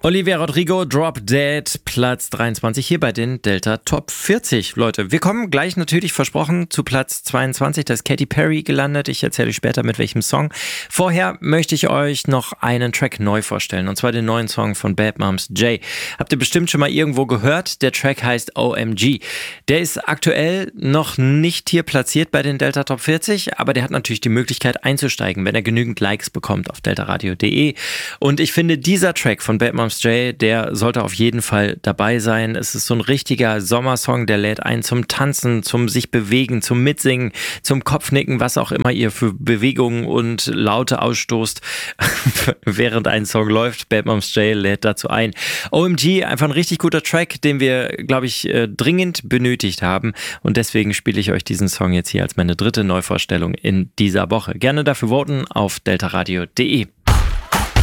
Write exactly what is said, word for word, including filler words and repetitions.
Olivia Rodrigo, Drop Dead, Platz dreiundzwanzig hier bei den Delta Top vierzig. Leute, wir kommen gleich natürlich versprochen zu Platz zweiundzwanzig. Da ist Katy Perry gelandet. Ich erzähle euch später mit welchem Song. Vorher möchte ich euch noch einen Track neu vorstellen. Und zwar den neuen Song von Bad Moms J. Habt ihr bestimmt schon mal irgendwo gehört. Der Track heißt O M G. Der ist aktuell noch nicht hier platziert bei den Delta Top vierzig. Aber der hat natürlich die Möglichkeit einzusteigen, wenn er genügend Likes bekommt auf deltaradio punkt de. Und ich finde, dieser Track von Bad Moms J, der sollte auf jeden Fall dabei sein. Es ist so ein richtiger Sommersong, der lädt ein zum Tanzen, zum sich bewegen, zum Mitsingen, zum Kopfnicken, was auch immer ihr für Bewegungen und Laute ausstoßt, während ein Song läuft. Bad Moms J lädt dazu ein. O M G, einfach ein richtig guter Track, den wir, glaube ich, dringend benötigt haben. Und deswegen spiele ich euch diesen Song jetzt hier als meine dritte Neuvorstellung in dieser Woche. Gerne dafür voten auf deltaradio punkt de.